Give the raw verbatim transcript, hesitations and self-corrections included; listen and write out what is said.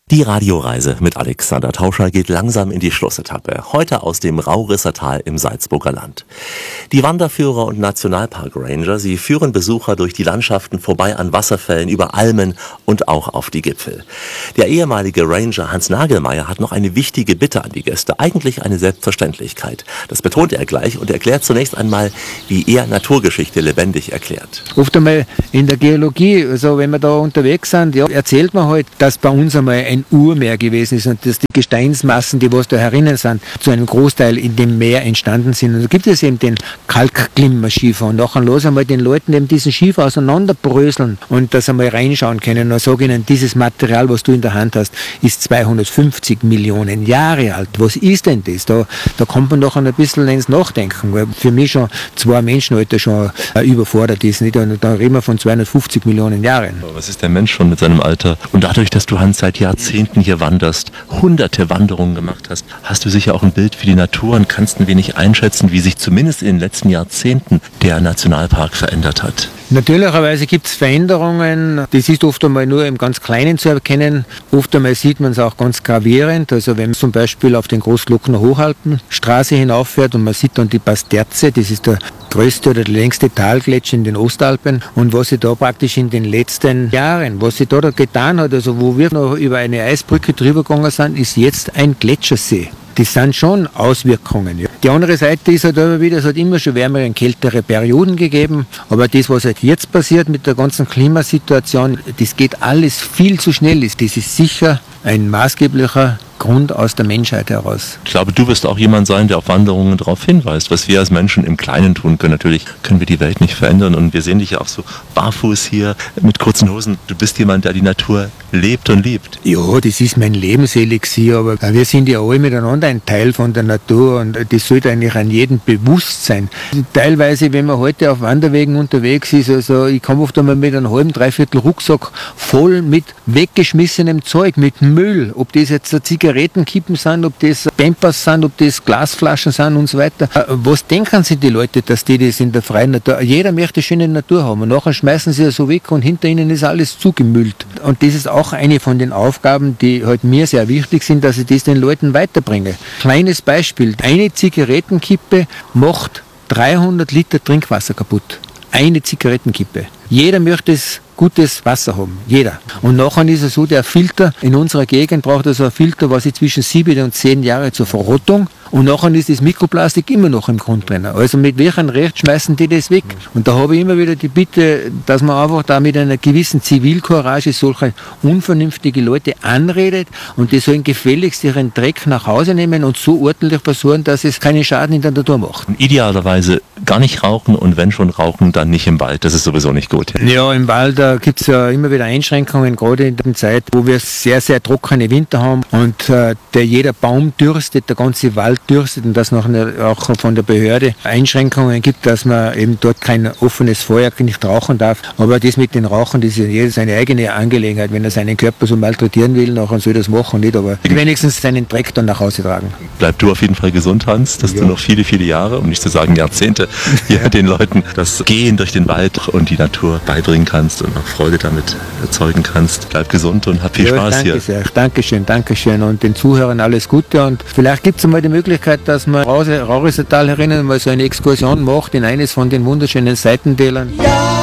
Die Radioreise mit Alexander Tauscher geht langsam in die Schlussetappe. Heute aus dem Raurisser Tal im Salzburger Land. Die Wanderführer und Nationalpark-Ranger, sie führen Besucher durch die Landschaften vorbei an Wasserfällen, über Almen und auch auf die Gipfel. Der ehemalige Ranger Hans Nagelmeier hat noch eine wichtige Bitte an die Gäste, eigentlich eine Selbstverständlichkeit. Das betont er gleich und erklärt zunächst einmal, wie er Naturgeschichte lebendig erklärt. Oft einmal in der Geologie, also wenn wir da unterwegs sind, ja, erzählt man halt, dass bei uns einmal ein Urmeer gewesen ist und dass die Gesteinsmassen, die was da herinnen sind, zu einem Großteil in dem Meer entstanden sind. Und da gibt es eben den Kalkglimmer-Schiefer und nachher los einmal den Leuten eben diesen Schiefer auseinanderbröseln und das einmal reinschauen können. Und sage ihnen, dieses Material, was du in der Hand hast, ist zweihundertfünfzig Millionen Jahre alt. Was ist denn das? Da, da kommt man doch ein bisschen ins Nachdenken, weil für mich schon zwei Menschenalter schon äh, überfordert ist. Nicht? Und da reden wir von zweihundertfünfzig Millionen Jahren. Aber was ist der Mensch schon mit seinem Alter? Und dadurch, dass du, Hans, seit Jahrzehnten hier wanderst, hunderte Wanderungen gemacht hast, hast du sicher auch ein Bild für die Natur und kannst ein wenig einschätzen, wie sich zumindest in den letzten Jahrzehnten der Nationalpark verändert hat. Natürlicherweise gibt es Veränderungen, das ist oft einmal nur im ganz Kleinen zu erkennen, oft einmal sieht man es auch ganz gravierend, also wenn man zum Beispiel auf den Großglockner Hochalpenstraße hinauffährt und man sieht dann die Pasterze, das ist der größte oder der längste Talgletscher in den Ostalpen und was sich da praktisch in den letzten Jahren, was sich da, da getan hat, also wo wir noch über eine Eisbrücke drüber gegangen sind, ist jetzt ein Gletschersee. Das sind schon Auswirkungen. Ja. Die andere Seite ist halt immer wieder, es hat immer schon wärmere und kältere Perioden gegeben, aber das, was halt jetzt passiert mit der ganzen Klimasituation, das geht alles viel zu schnell. Das ist sicher ein maßgeblicher Grund aus der Menschheit heraus. Ich glaube, du wirst auch jemand sein, der auf Wanderungen darauf hinweist, was wir als Menschen im Kleinen tun können. Natürlich können wir die Welt nicht verändern und wir sehen dich ja auch so barfuß hier mit kurzen Hosen. Du bist jemand, der die Natur lebt und liebt. Ja, das ist mein Lebenselixier, aber wir sind ja alle miteinander ein Teil von der Natur und das sollte eigentlich an jedem bewusst sein. Teilweise, wenn man heute auf Wanderwegen unterwegs ist, also ich komme oft einmal mit einem halben, dreiviertel Rucksack voll mit weggeschmissenem Zeug, mit Müll, ob das jetzt eine Zigarettenkippen sind, ob das Pampers sind, ob das Glasflaschen sind und so weiter. Was denken sich die Leute, dass die das in der freien Natur, jeder möchte schöne Natur haben und nachher schmeißen sie das so weg und hinter ihnen ist alles zugemüllt. Und das ist auch eine von den Aufgaben, die halt mir sehr wichtig sind, dass ich das den Leuten weiterbringe. Kleines Beispiel, eine Zigarettenkippe macht dreihundert Liter Trinkwasser kaputt. Eine Zigarettenkippe. Jeder möchte es gutes Wasser haben. Jeder. Und nachher ist es so, der Filter in unserer Gegend braucht also ein Filter, was ich zwischen sieben und zehn Jahre zur Verrottung. Und nachher ist das Mikroplastik immer noch im Grund drin. Also mit welchem Recht schmeißen die das weg? Und da habe ich immer wieder die Bitte, dass man einfach da mit einer gewissen Zivilcourage solche unvernünftige Leute anredet und die sollen gefälligst ihren Dreck nach Hause nehmen und so ordentlich versorgen, dass es keinen Schaden in der Natur macht. Und idealerweise gar nicht rauchen und wenn schon rauchen, dann nicht im Wald. Das ist sowieso nicht gut. Ja, im Wald äh, gibt es ja immer wieder Einschränkungen, gerade in der Zeit, wo wir sehr, sehr trockene Winter haben und äh, der jeder Baum dürstet, der ganze Wald dürstet und dass noch eine, auch von der Behörde Einschränkungen gibt, dass man eben dort kein offenes Feuer nicht rauchen darf. Aber das mit den Rauchen, das ist jeder seine eigene Angelegenheit. Wenn er seinen Körper so malträtieren will, dann soll er das machen, nicht, aber wenigstens seinen Dreck dann nach Hause tragen. Bleib du auf jeden Fall gesund, Hans, dass ja. du noch viele, viele Jahre, um nicht zu sagen Jahrzehnte, hier ja. den Leuten das Gehen durch den Wald und die Natur beibringen kannst und auch Freude damit erzeugen kannst. Bleib gesund und hab viel ja, Spaß danke hier. Sehr. Dankeschön, Dankeschön und den Zuhörern alles Gute und vielleicht gibt es einmal die Möglichkeit, dass man Raurisser Tal herinnen mal so eine Exkursion macht in eines von den wunderschönen Seitentälern. Ja.